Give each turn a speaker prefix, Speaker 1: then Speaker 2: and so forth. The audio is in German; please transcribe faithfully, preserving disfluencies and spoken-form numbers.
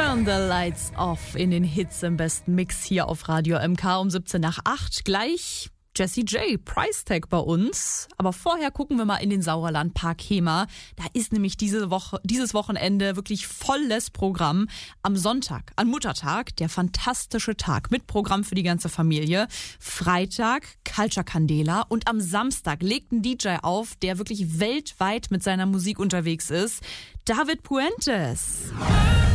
Speaker 1: Turn the Lights Off in den Hits im besten Mix hier auf Radio M K um siebzehn nach acht. Gleich Jessie J, Price Tag bei uns. Aber vorher gucken wir mal in den Sauerlandpark Hemer. Da ist nämlich diese Woche, dieses Wochenende wirklich volles Programm. Am Sonntag, an Muttertag, der fantastische Tag mit Programm für die ganze Familie. Freitag Culture Candela und am Samstag legt ein D J auf, der wirklich weltweit mit seiner Musik unterwegs ist. David Puentes.